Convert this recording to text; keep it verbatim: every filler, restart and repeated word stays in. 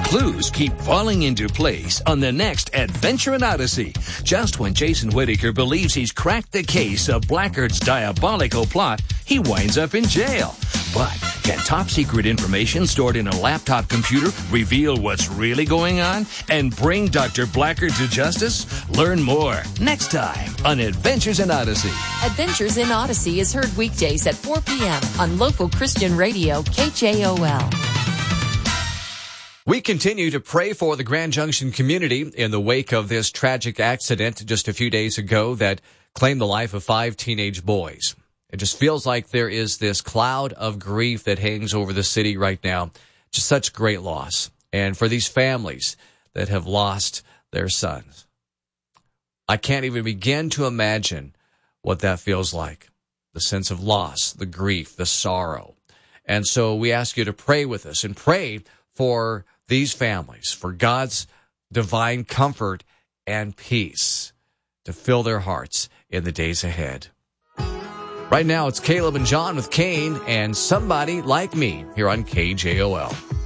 Clues keep falling into place on the next Adventure in Odyssey. Just when Jason Whittaker believes he's cracked the case of Blackguard's diabolical plot, he winds up in jail. But can top-secret information stored in a laptop computer reveal what's really going on and bring Doctor Blackguard to justice? Learn more next time on Adventures in Odyssey. Adventures in Odyssey is heard weekdays at four p.m. on local Christian radio K J O L. We continue to pray for the Grand Junction community in the wake of this tragic accident just a few days ago that claimed the life of five teenage boys. It just feels like there is this cloud of grief that hangs over the city right now. Just such great loss. And for these families that have lost their sons, I can't even begin to imagine what that feels like. The sense of loss, the grief, the sorrow. And so we ask you to pray with us and pray for these families, for God's divine comfort and peace to fill their hearts in the days ahead. Right now, it's Caleb and John with Cain and Somebody Like Me here on K J O L.